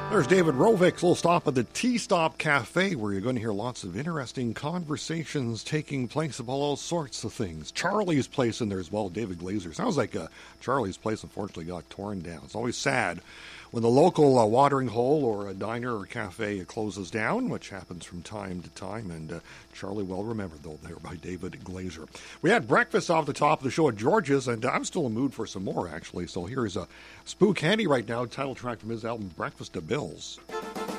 There's David Rovik's little stop at the T-Stop Cafe, where you're going to hear lots of interesting conversations taking place about all sorts of things. Charlie's Place in there as well, David Glazer. Sounds like Charlie's Place unfortunately got torn down. It's always sad when the local watering hole or a diner or cafe closes down, which happens from time to time. And Charlie well remembered, though, there by David Glazer. We had breakfast off the top of the show at George's, and I'm still in the mood for some more, actually. So here's a Spook Handy right now, title track from his album Breakfast to Bills.